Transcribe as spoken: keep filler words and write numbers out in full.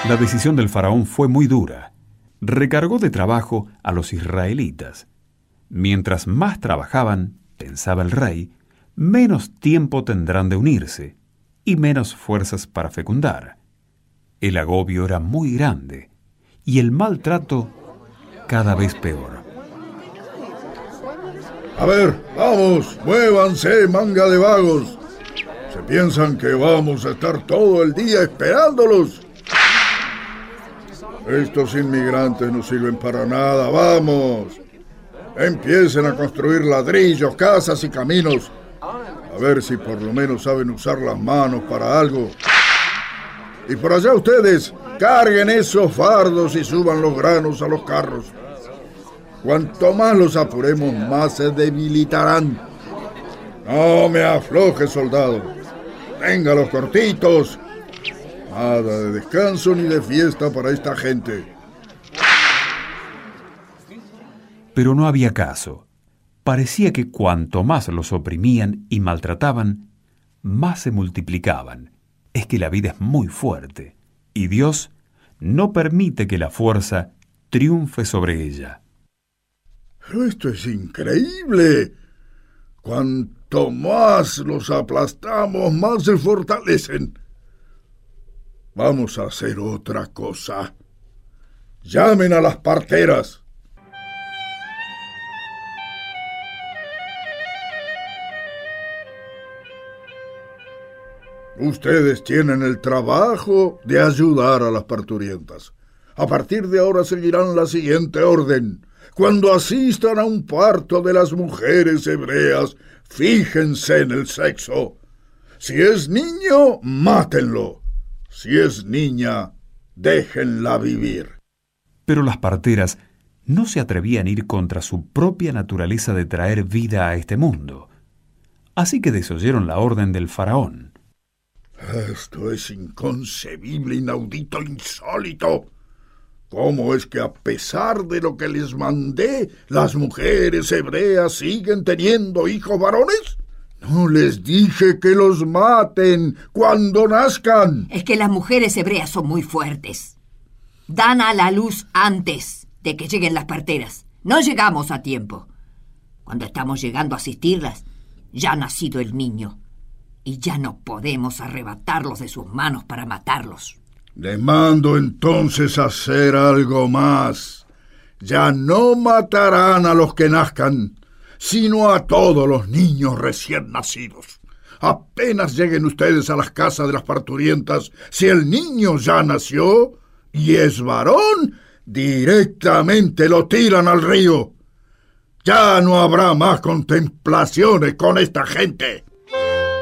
La decisión del faraón fue muy dura. Recargó de trabajo a los israelitas. Mientras más trabajaban, pensaba el rey, menos tiempo tendrán de unirse y menos fuerzas para fecundar. El agobio era muy grande y el maltrato cada vez peor. A ver, vamos, muévanse, manga de vagos. ¿Se piensan que vamos a estar todo el día esperándolos? Estos inmigrantes no sirven para nada, vamos. Empiecen a construir ladrillos, casas y caminos. A ver si por lo menos saben usar las manos para algo. Y por allá ustedes, carguen esos fardos y suban los granos a los carros. Cuanto más los apuremos, más se debilitarán. No me afloje, soldado. Venga los cortitos. Nada de descanso ni de fiesta para esta gente. Pero no había caso. Parecía que cuanto más los oprimían y maltrataban, más se multiplicaban. Es que la vida es muy fuerte, y Dios no permite que la fuerza triunfe sobre ella. Pero esto es increíble. Cuanto más los aplastamos, más se fortalecen. Vamos a hacer otra cosa. Llamen a las parteras. Ustedes tienen el trabajo de ayudar a las parturientas. A partir de ahora seguirán la siguiente orden. Cuando asistan a un parto de las mujeres hebreas, fíjense en el sexo. Si es niño, mátenlo. Si es niña, déjenla vivir. Pero las parteras no se atrevían a ir contra su propia naturaleza de traer vida a este mundo. Así que desoyeron la orden del faraón. Esto es inconcebible, inaudito, insólito. ¿Cómo es que a pesar de lo que les mandé, las mujeres hebreas siguen teniendo hijos varones? ¿No les dije que los maten cuando nazcan? Es que las mujeres hebreas son muy fuertes. Dan a la luz antes de que lleguen las parteras. No llegamos a tiempo. Cuando estamos llegando a asistirlas, ya ha nacido el niño. Y ya no podemos arrebatarlos de sus manos para matarlos. Les mando entonces a hacer algo más. Ya no matarán a los que nazcan, sino a todos los niños recién nacidos. Apenas lleguen ustedes a las casas de las parturientas, si el niño ya nació y es varón, directamente lo tiran al río. Ya no habrá más contemplaciones con esta gente.